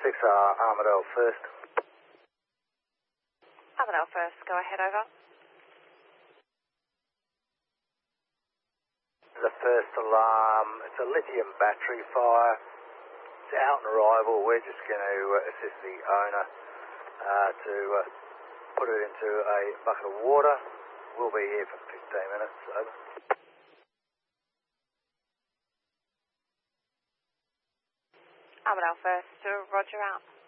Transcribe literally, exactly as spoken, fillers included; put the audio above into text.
six R, Armadale first. Armadale first, go ahead, over. The first alarm, it's a lithium battery fire. It's out and arrival. We're just going to uh, assist the owner uh, to uh, put it into a bucket of water. We'll be here for fifteen minutes, over. Armadale first, uh, roger out.